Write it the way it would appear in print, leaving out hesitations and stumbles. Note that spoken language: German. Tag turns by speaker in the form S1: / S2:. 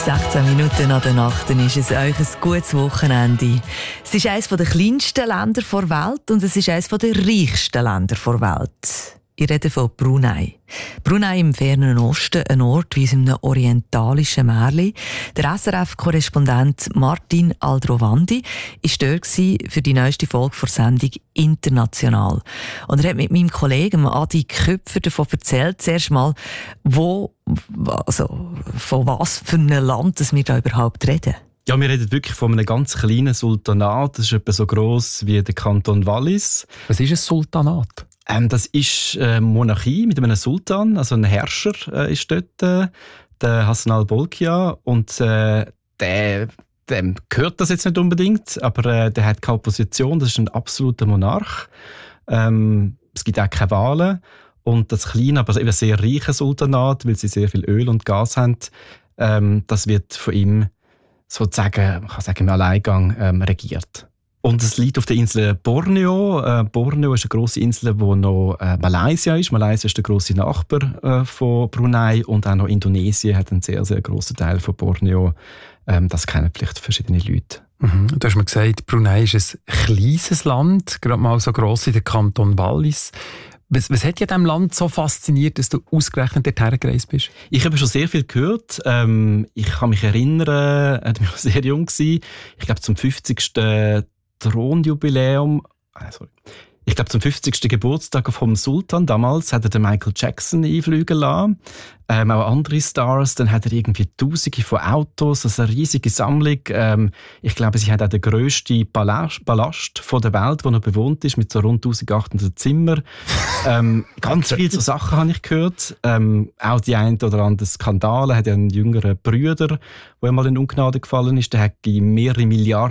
S1: 16 Minuten nach der Nacht, dann ist es euch ein gutes Wochenende. Es ist eines der kleinsten Länder der Welt und es ist eines der reichsten Länder der Welt. Ich rede von Brunei. Brunei im fernen Osten, ein Ort wie in einem orientalischen Märchen. Der SRF-Korrespondent Martin Aldrovandi war dort für die neueste Folge der Sendung «International». Und er hat mit meinem Kollegen Adi Köpfer davon erzählt, zuerst mal, von was für einem Land dass wir da überhaupt reden.
S2: Ja, wir reden wirklich von einem ganz kleinen Sultanat. Das ist etwa so gross wie der Kanton Wallis.
S3: Was ist ein Sultanat?
S2: Das ist eine Monarchie mit einem Sultan, also ein Herrscher ist dort, der Hassan al-Bolkiah. Und dem gehört das jetzt nicht unbedingt, aber der hat keine Opposition, das ist ein absoluter Monarch. Es gibt auch keine Wahlen. Und das kleine, aber eben sehr reiche Sultanat, weil sie sehr viel Öl und Gas haben, das wird von ihm sozusagen, man kann sagen, im Alleingang regiert. Und es liegt auf der Insel Borneo. Borneo ist eine grosse Insel, wo noch Malaysia ist. Malaysia ist der grosse Nachbar von Brunei. Und auch noch Indonesien hat einen sehr, sehr grossen Teil von Borneo. Das kennen vielleicht verschiedene Leute.
S3: Mhm. Du hast mir gesagt, Brunei ist ein kleines Land, gerade mal so gross wie der Kanton Wallis. Was hat dich an diesem Land so fasziniert, dass du ausgerechnet dorthin gereist bist? Ich habe schon sehr viel gehört. Ich kann mich erinnern, ich war sehr jung. Ich glaube, zum 50. Thronjubiläum, ich glaube zum 50. Geburtstag vom Sultan damals hat er den Michael Jackson einfliegen lassen. Auch andere Stars. Dann hat er irgendwie Tausende von Autos, also eine riesige Sammlung. Ich glaube, sie hat auch den grössten Palast der Welt, der noch bewohnt ist, mit so rund 1800 Zimmern. Ganz viele so Sachen habe ich gehört. Auch die ein oder anderen Skandale. Er hat ja einen jüngeren Bruder, der einmal in Ungnade gefallen ist. Der hat mehrere Milliarden